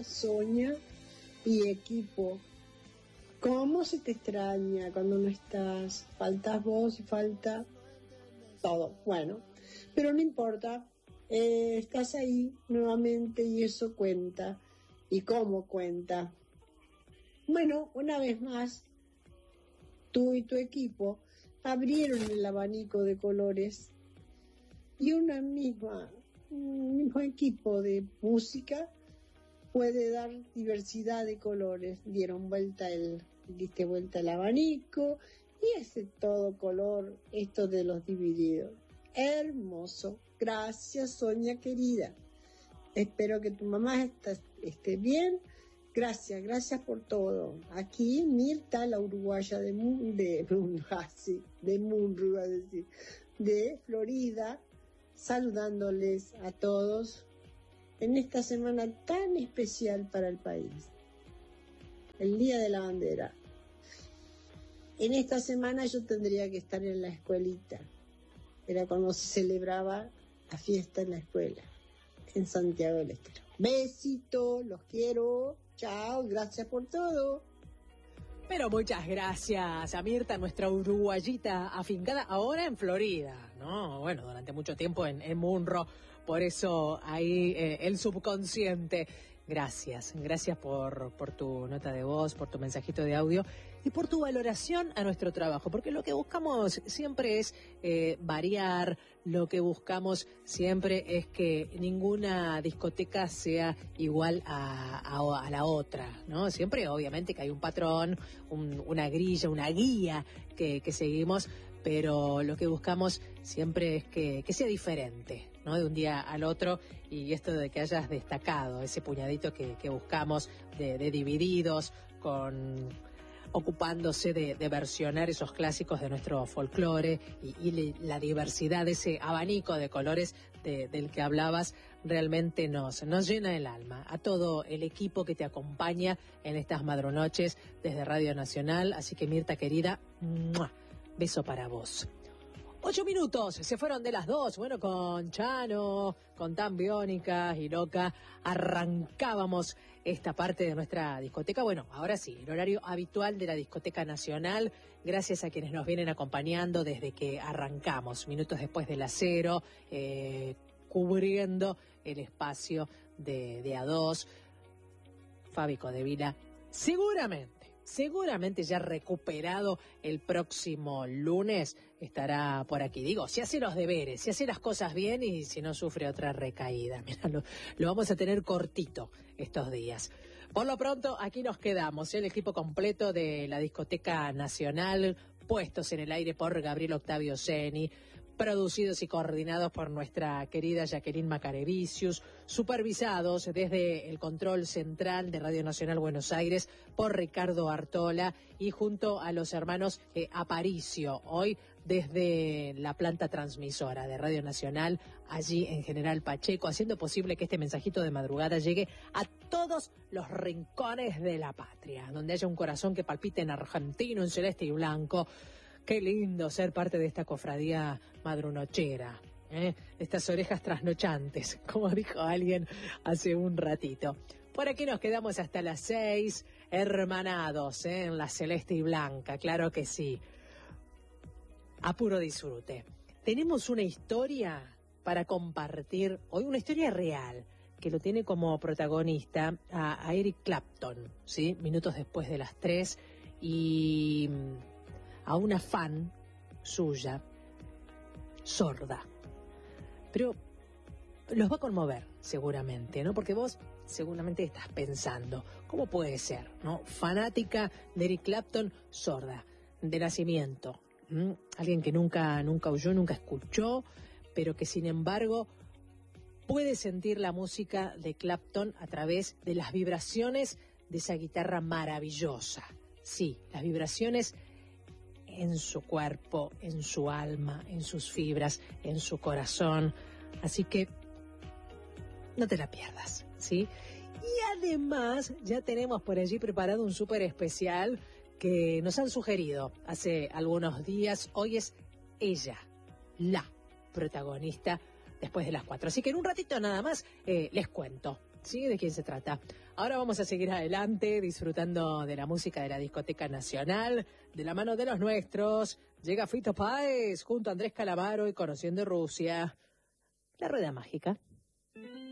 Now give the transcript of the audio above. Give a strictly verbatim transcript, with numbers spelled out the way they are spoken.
Sonia y equipo. ¿Cómo se te extraña cuando no estás? Faltas vos y falta todo. Bueno, pero no importa. Eh, estás ahí nuevamente y eso cuenta. ¿Y cómo cuenta? Bueno, una vez más, tú y tu equipo abrieron el abanico de colores y una misma, un mismo equipo de música puede dar diversidad de colores. Dieron vuelta el, diste vuelta el abanico y ese todo color, esto de los divididos. Hermoso. Gracias, Sonia querida. Espero que tu mamá está, esté bien. Gracias, gracias por todo. Aquí Mirta, la uruguaya de Mun, de, ah, sí, de Munro, iba a decir, de Florida, saludándoles a todos en esta semana tan especial para el país, el Día de la Bandera. En esta semana yo tendría que estar en la escuelita. Era cuando se celebraba la fiesta en la escuela, en Santiago del Estero. Besito, los quiero. Chao, gracias por todo. Pero muchas gracias a Mirta, nuestra uruguayita afincada ahora en Florida, ¿no? Bueno, durante mucho tiempo en, en Munro, por eso ahí eh, el subconsciente. Gracias, gracias por, por tu nota de voz, por tu mensajito de audio y por tu valoración a nuestro trabajo, porque lo que buscamos siempre es eh, variar, lo que buscamos siempre es que ninguna discoteca sea igual a, a, a la otra, ¿no? Siempre obviamente que hay un patrón, un, una grilla, una guía que, que seguimos, pero lo que buscamos siempre es que, que sea diferente, ¿no? De un día al otro, y esto de que hayas destacado ese puñadito que, que buscamos de, de divididos, con ocupándose de, de versionar esos clásicos de nuestro folclore y, y le, la diversidad, ese abanico de colores de, del que hablabas, realmente nos, nos llena el alma. A todo el equipo que te acompaña en estas madrunoches desde Radio Nacional. Así que Mirta querida, ¡mua!, beso para vos. Ocho minutos, se fueron de las dos. Bueno, con Chano, con Tan Biónica y Loca, arrancábamos esta parte de nuestra discoteca. Bueno, ahora sí, el horario habitual de la Discoteca Nacional. Gracias a quienes nos vienen acompañando desde que arrancamos, minutos después de las cero, eh, cubriendo el espacio de, de A dos. Fabi Codevila, seguramente. Seguramente ya recuperado el próximo lunes estará por aquí. Digo, si hace los deberes, si hace las cosas bien y si no sufre otra recaída. Mirá, lo, lo vamos a tener cortito estos días. Por lo pronto, aquí nos quedamos, el equipo completo de la Discoteca Nacional, puestos en el aire por Gabriel Octavio Seni, producidos y coordinados por nuestra querida Jacqueline Macarevicius, supervisados desde el control central de Radio Nacional Buenos Aires por Ricardo Artola y junto a los hermanos eh, Aparicio, hoy desde la planta transmisora de Radio Nacional, allí en General Pacheco, haciendo posible que este mensajito de madrugada llegue a todos los rincones de la patria, donde haya un corazón que palpite en argentino, en celeste y blanco. Qué lindo ser parte de esta cofradía madrunochera, ¿eh? Estas orejas trasnochantes, como dijo alguien hace un ratito. Por aquí nos quedamos hasta las seis, hermanados, ¿eh? En la celeste y blanca, claro que sí. A puro disfrute. Tenemos una historia para compartir hoy, una historia real, que lo tiene como protagonista a, a Eric Clapton, ¿sí? Minutos después de las tres, y a una fan suya, sorda. Pero los va a conmover, seguramente, ¿no? Porque vos seguramente estás pensando, ¿cómo puede ser, no? Fanática de Eric Clapton, sorda, de nacimiento. ¿Mm? Alguien que nunca, nunca oyó, nunca escuchó, pero que sin embargo puede sentir la música de Clapton a través de las vibraciones de esa guitarra maravillosa. Sí, las vibraciones en su cuerpo, en su alma, en sus fibras, en su corazón. Así que no te la pierdas, ¿sí? Y además ya tenemos por allí preparado un súper especial que nos han sugerido hace algunos días. Hoy es ella, la protagonista, después de las cuatro. Así que en un ratito nada más eh, les cuento. ¿Sí? ¿De quién se trata? Ahora vamos a seguir adelante disfrutando de la música de la Discoteca Nacional, de la mano de los nuestros. Llega Fito Páez junto a Andrés Calamaro y Conociendo Rusia. La rueda mágica.